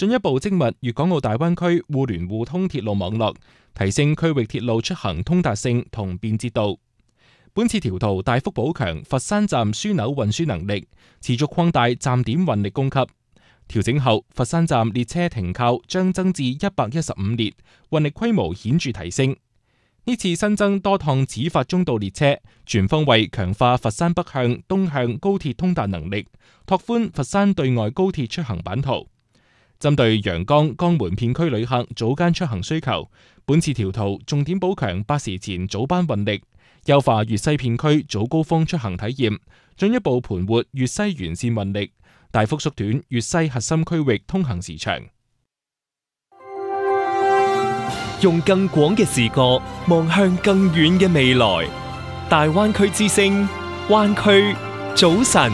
進一步精密粵港澳大灣區互聯互通鐵路網絡，提升區域鐵路出行通達性同便捷度。本次調圖大幅補強佛山站樞紐運輸能力，持續擴大站點運力供給。調整後，佛山站列車停靠將增至115列，運力規模顯著提升。呢次新增多趟始發中度列車，全方位強化佛山北向、東向高鐵通達能力，拓寬佛山對外高鐵出行版圖。針對陽江、江門片區旅客早間出行需求，本次調圖重點補強8時前早班運力，優化粵西片區早高峰出行體驗，進一步盤活粵西沿線運力，大幅縮短粵西核心區域通行時長。 用更廣嘅視角望向更遠嘅未來，大灣區之聲，灣區早晨。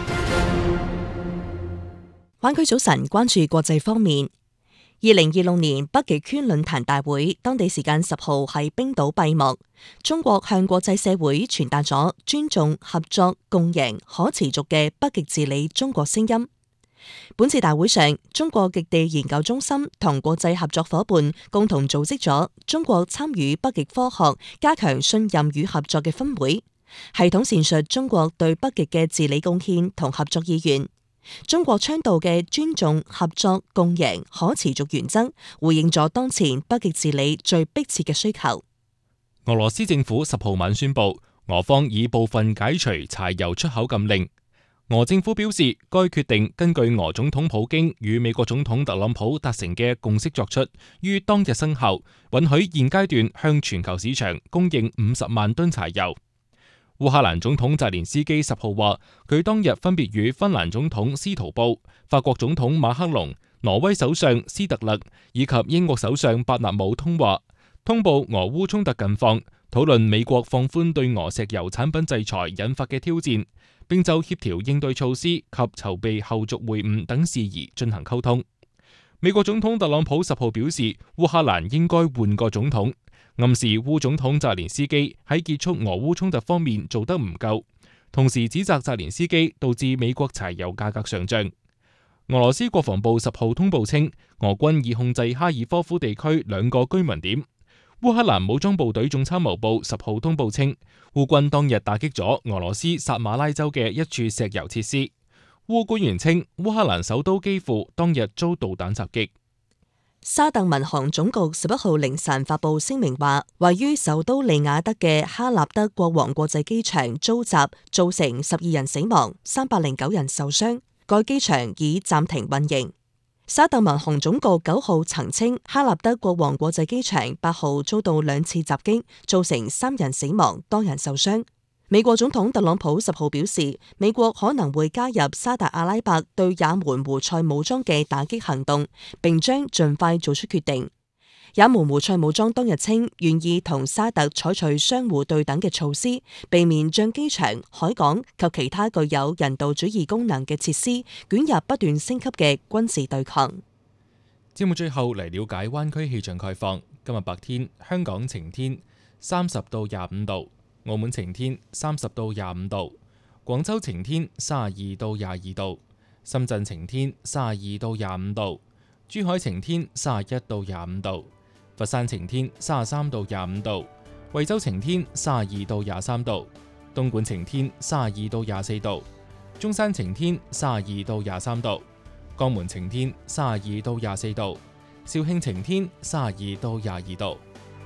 灣區早晨，關注國際方面。2026年北極圈論壇大會當地時間10號喺冰島閉幕，中國向國際社會傳達咗尊重、合作、共贏、可持續嘅北極治理中國聲音。本次大會上，中國極地研究中心同國際合作夥伴共同組織咗中國參與北極科學、加強信任與合作嘅分會，系統闡述中國對北極嘅治理貢獻同合作意願。中國倡導嘅尊重、合作、共贏、可持續原則，回應咗當前北極治理最迫切嘅需求。 俄羅斯政府10號晚宣布，俄方已部分解除柴油出口禁令。俄政府表示，該決定根據俄總統普京與美國總統特朗普達成嘅共識作出，於當日生效，允許現階段向全球市場供應50萬噸柴油。烏克蘭總統澤連斯基10號話，佢當日分別與芬蘭總統斯圖布、法國總統馬克龍、挪威首相斯特勒以及英國首相伯納姆通話，通報俄烏衝突近況，討論美國放寬對俄石油產品制裁引發嘅挑戰，並就協調應對措施及籌備後續會晤等事宜進行溝通。美國總統特朗普10號表示，烏克蘭應該換個總統，暗示烏總統澤連斯基喺結束俄烏衝突方面做得唔夠，同時指責澤連斯基導致美國柴油價格上漲。俄羅斯國防部10號通報稱，俄軍已控制哈爾科夫地區2個居民點。烏克蘭武裝部隊總參謀部10號通報稱，烏軍當日打擊咗俄羅斯薩馬拉州嘅一處石油設施。烏官員稱，烏克蘭首都基輔當日遭導彈襲擊。 沙特民航總局11號凌晨發布聲明話，位於首都利雅得嘅哈納德國王國際機場遭襲，造成12人死亡、309人受傷，該機場已暫停運營。沙特民航總局9號澄清，哈納德國王國際機場8號遭到2次襲擊，造成3人死亡、多人受傷。美國總統特朗普10號表示，美國可能會加入沙特阿拉伯對也門胡塞武裝嘅打擊行動，並將盡快做出決定。也門胡塞武裝當日稱願意同沙特採取相互對等嘅措施，避免將機場、海港及其他具有人道主義功能嘅設施捲入不斷升級嘅軍事對抗。 節目最後嚟了解灣區氣象概況。今日白天香港晴天，30到25度；澳門晴天，30到25度；廣州晴天，32到22度；深圳晴天，32到25度；珠海晴天，31到25度；佛山晴天33到25度；惠州晴天32到23度；東莞晴天32到24度；中山晴天32到23度；江門晴天32到24度；肇慶晴天32到22度。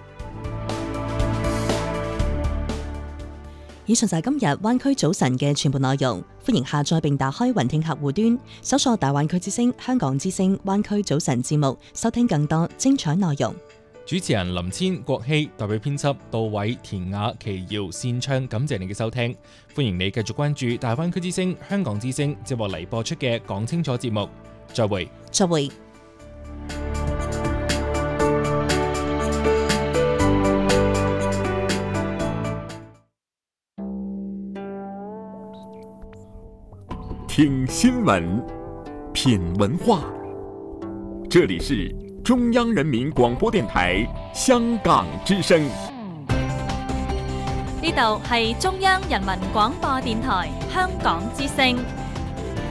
以上就係今日灣區早晨嘅全部內容，歡迎下載並打開雲聽客戶端，搜索大灣區之聲、香港之聲、灣區早晨節目，收聽更多精彩內容。 主持人林千、國希，代表編輯杜偉、田雅、奇瑤、擅唱，感謝你嘅收聽。歡迎你繼續關注大灣區之聲、香港之聲接落嚟播出嘅講清楚節目。再會。 再會。 听新闻，品文化。这里是中央人民廣播電台香港之聲。 呢度係中央人民廣播電台香港之聲。